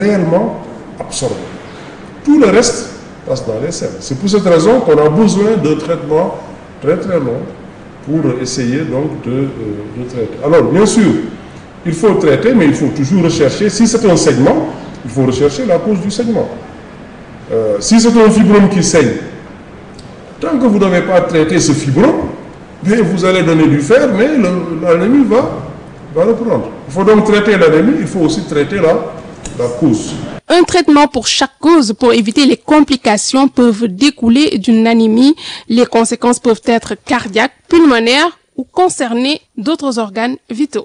réellement absorbé. Tout le reste passe dans les selles. C'est pour cette raison qu'on a besoin d'un traitement très très long pour essayer donc de traiter. Alors bien sûr, il faut traiter, mais il faut toujours rechercher, si c'est un saignement, il faut rechercher la cause du saignement. Si c'est un fibrome qui saigne, tant que vous n'avez pas traité ce fibrome, bien vous allez donner du fer, mais l'anémie va reprendre. Il faut donc traiter l'anémie, il faut aussi traiter la cause. Un traitement pour chaque cause pour éviter les complications peuvent découler d'une anémie. Les conséquences peuvent être cardiaques, pulmonaires ou concerner d'autres organes vitaux.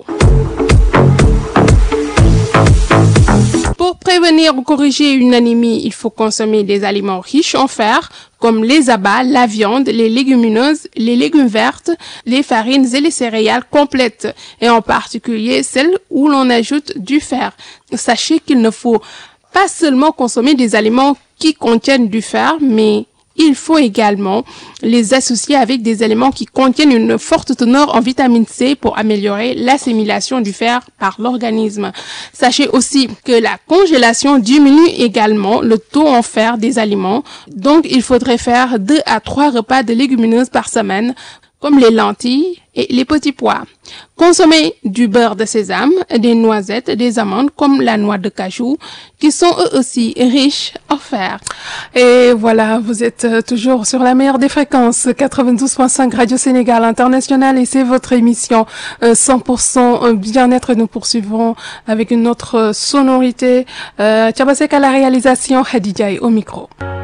Pour prévenir ou corriger une anémie, il faut consommer des aliments riches en fer, comme les abats, la viande, les légumineuses, les légumes verts, les farines et les céréales complètes, et en particulier celles où l'on ajoute du fer. Sachez qu'il ne faut pas seulement consommer des aliments qui contiennent du fer, mais il faut également les associer avec des éléments qui contiennent une forte teneur en vitamine C pour améliorer l'assimilation du fer par l'organisme. Sachez aussi que la congélation diminue également le taux en fer des aliments, donc il faudrait faire 2 à 3 repas de légumineuses par semaine, comme les lentilles et les petits pois. Consommez du beurre de sésame, des noisettes, des amandes comme la noix de cajou, qui sont eux aussi riches en fer. Et voilà, vous êtes toujours sur la meilleure des fréquences, 92.5 Radio Sénégal International, et c'est votre émission 100% bien-être. Nous poursuivons avec une autre sonorité. Thiabasek à la réalisation, Khadidjaï au micro.